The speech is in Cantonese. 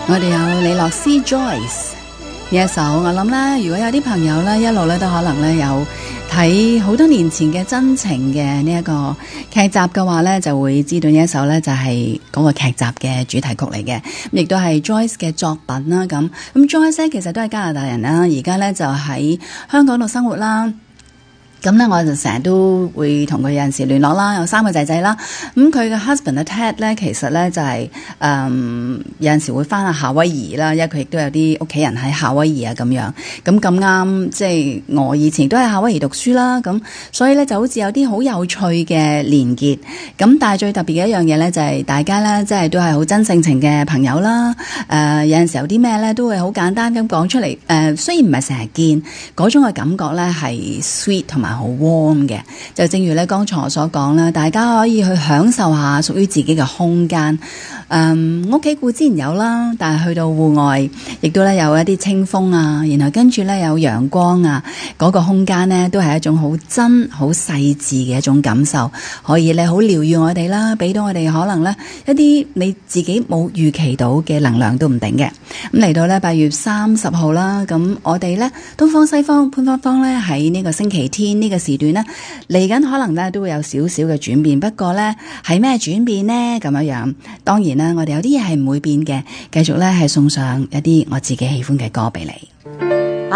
我哋有李樂詩 Joyce 呢一首，我諗咧，如果有啲朋友咧一路咧都可能咧有睇好多年前嘅真情嘅呢一個劇集嘅話咧，就會知道呢一首咧就係嗰個劇集嘅主題曲嚟嘅，亦都係 Joyce 嘅作品啦。咁 Joyce 咧其實都係加拿大人啦，而家咧就喺香港度生活啦。咁咧，我就成日都會同佢有陣時聯絡啦，有3個仔仔啦。咁佢嘅 husband 啊 Ted 咧，其實咧就係、有陣時會翻下夏威夷啦，因為佢亦都有啲屋企人喺夏威夷啊咁樣。咁啱，即係我以前都喺夏威夷讀書啦，咁所以咧就好似有啲好有趣嘅連結。咁但係最特別嘅一樣嘢咧，就係大家咧即係都係好真性情嘅朋友啦。有陣時有啲咩咧都會好簡單咁講出嚟。雖然唔係成日見嗰種嘅感覺咧，係 sweet 同埋好 warm 嘅，就正如咧剛才我所講啦，大家可以去享受下屬於自己嘅空間。屋企固之然有啦，但係去到戶外，亦都咧有一啲清風啊，然後跟住咧有陽光啊，嗰個空間咧都係一種好真、好細緻嘅一種感受，可以咧好療癒我哋啦，俾到我哋可能咧一啲你自己冇預期到嘅能量都唔定嘅。咁嚟到咧8月30號啦，咁我哋咧東方西方潘芳芳咧喺呢個星期天呢個時段咧嚟緊，可能咧都會有少少嘅轉變，不過咧係咩轉變呢？咁樣當然啦，我哋有啲嘢係唔會變嘅，繼續咧係送上一啲我自己喜歡嘅歌俾你。